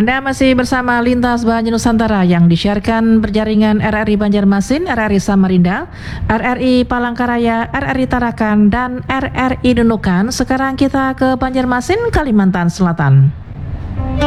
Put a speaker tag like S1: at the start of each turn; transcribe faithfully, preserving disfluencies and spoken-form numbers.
S1: Anda masih bersama Lintas Banjar Nusantara yang disiarkan berjaringan R R I Banjarmasin, R R I Samarinda, R R I Palangkaraya, R R I Tarakan, dan R R I Nunukan. Sekarang kita ke Banjarmasin, Kalimantan Selatan.